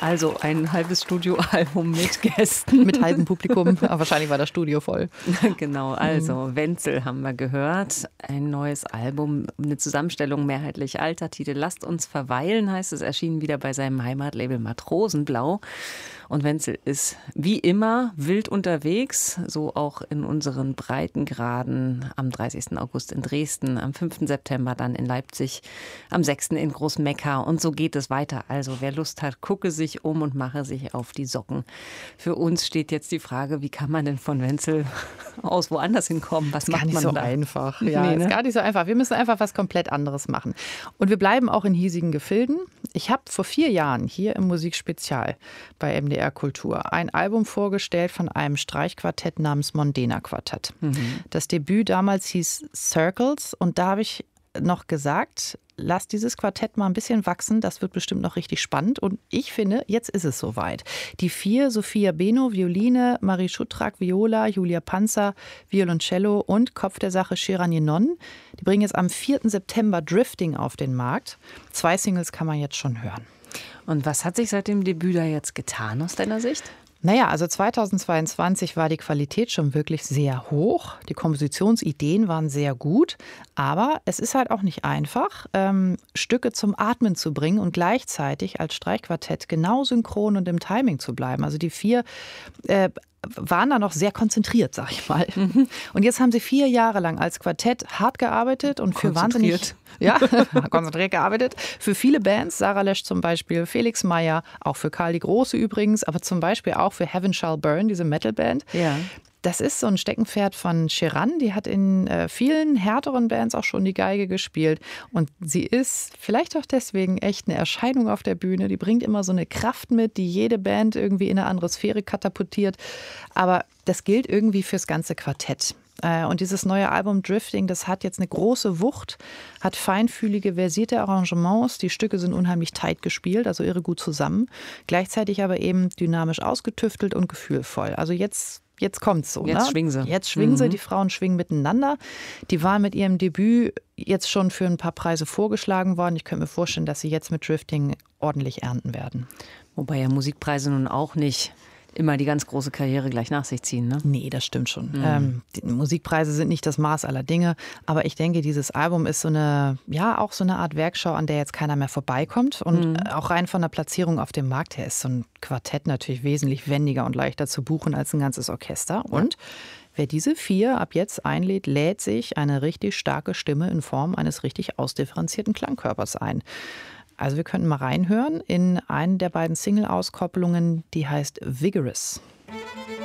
Also ein halbes Studioalbum mit Gästen. Mit halbem Publikum, aber wahrscheinlich war das Studio voll. Genau, also Wenzel haben wir gehört. Ein neues Album, eine Zusammenstellung mehrheitlich alter Titel. Lasst uns verweilen, heißt es, erschienen wieder bei seinem Heimatlabel Matrosenblau. Und Wenzel ist wie immer wild unterwegs, so auch in unseren Breitengraden am 30. August in Dresden, am 5. September dann in Leipzig, am 6. in Großmekka und so geht es weiter. Also wer Lust hat, gucke sich um und mache sich auf die Socken. Für uns steht jetzt die Frage, wie kann man denn von Wenzel aus woanders hinkommen? Was macht man da? Gar nicht so einfach. Ja, Nee, ne? Ist gar nicht so einfach. Wir müssen einfach was komplett anderes machen. Und wir bleiben auch in hiesigen Gefilden. Ich habe vor 4 Jahren hier im Musikspezial bei MDR Kultur ein Album vorgestellt von einem Streichquartett namens Mondena Quartett. Das Debüt damals hieß Circles und da habe ich noch gesagt, lass dieses Quartett mal ein bisschen wachsen, das wird bestimmt noch richtig spannend und ich finde, jetzt ist es soweit. Die 4, Sophia Beno, Violine, Marie Schuttrak, Viola, Julia Panzer, Violoncello und Kopf der Sache Sheran Yenon, die bringen jetzt am 4. September Drifting auf den Markt. 2 Singles kann man jetzt schon hören. Und was hat sich seit dem Debüt da jetzt getan aus deiner Sicht? Naja, also 2022 war die Qualität schon wirklich sehr hoch. Die Kompositionsideen waren sehr gut. Aber es ist halt auch nicht einfach, Stücke zum Atmen zu bringen und gleichzeitig als Streichquartett genau synchron und im Timing zu bleiben. Also die 4 waren da noch sehr konzentriert, sag ich mal. Und jetzt haben sie 4 Jahre lang als Quartett hart gearbeitet und für wahnsinnig konzentriert gearbeitet. Für viele Bands, Sarah Lesch zum Beispiel, Felix Meyer, auch für Karl die Große übrigens, aber zum Beispiel auch für Heaven Shall Burn, diese Metalband. Ja. Das ist so ein Steckenpferd von Sheran. Die hat in vielen härteren Bands auch schon die Geige gespielt. Und sie ist vielleicht auch deswegen echt eine Erscheinung auf der Bühne. Die bringt immer so eine Kraft mit, die jede Band irgendwie in eine andere Sphäre katapultiert. Aber das gilt irgendwie fürs ganze Quartett. Und dieses neue Album Drifting, das hat jetzt eine große Wucht, hat feinfühlige, versierte Arrangements. Die Stücke sind unheimlich tight gespielt, also irre gut zusammen. Gleichzeitig aber eben dynamisch ausgetüftelt und gefühlvoll. Also jetzt kommt's so. Jetzt ne? schwingen sie. Jetzt schwingen sie, die Frauen schwingen miteinander. Die waren mit ihrem Debüt jetzt schon für ein paar Preise vorgeschlagen worden. Ich könnte mir vorstellen, dass sie jetzt mit Drifting ordentlich ernten werden. Wobei ja Musikpreise nun auch nicht immer die ganz große Karriere gleich nach sich ziehen, ne? Nee, das stimmt schon. Die Musikpreise sind nicht das Maß aller Dinge, aber ich denke, dieses Album ist so eine Art Werkschau, an der jetzt keiner mehr vorbeikommt. Und auch rein von der Platzierung auf dem Markt her ist so ein Quartett natürlich wesentlich wendiger und leichter zu buchen als ein ganzes Orchester. Und wer diese 4 ab jetzt einlädt, lädt sich eine richtig starke Stimme in Form eines richtig ausdifferenzierten Klangkörpers ein. Also wir könnten mal reinhören in eine der beiden Single-Auskopplungen, die heißt Vigorous.